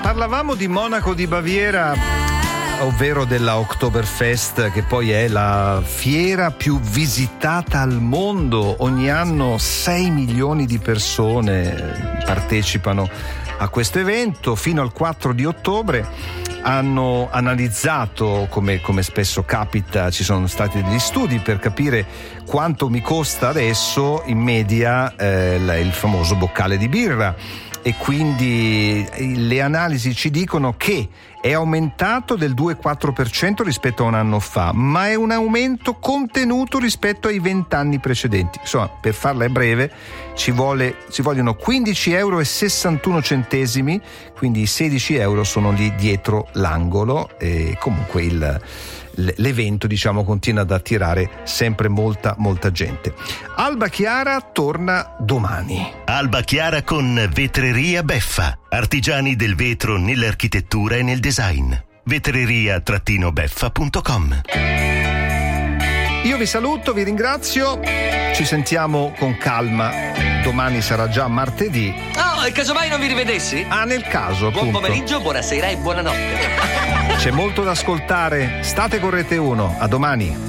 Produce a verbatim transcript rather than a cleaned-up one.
Parlavamo di Monaco di Baviera, ovvero della Oktoberfest, che poi è la fiera più visitata al mondo. Ogni anno sei milioni di persone partecipano a questo evento. Fino al quattro di ottobre hanno analizzato, come, come spesso capita, ci sono stati degli studi per capire quanto mi costa adesso in media eh, il famoso boccale di birra, e quindi le analisi ci dicono che è aumentato del due virgola quattro per cento rispetto a un anno fa, ma è un aumento contenuto rispetto ai vent'anni precedenti. Insomma, per farla breve, ci vuole ci vogliono quindici euro e sessantuno centesimi, quindi i sedici euro sono lì dietro l'angolo, e comunque il l'evento, diciamo, continua ad attirare sempre molta molta gente. Alba Chiara torna domani. Alba Chiara con Vetreria Beffa, artigiani del vetro nell'architettura e nel design. vetreria beffa punto com. Io vi saluto, vi ringrazio, ci sentiamo con calma. Domani sarà già martedì. Oh, e casomai non vi rivedessi? Ah, nel caso, Buon appunto. pomeriggio, buonasera e buonanotte. C'è molto da ascoltare. State con Rete uno. A domani.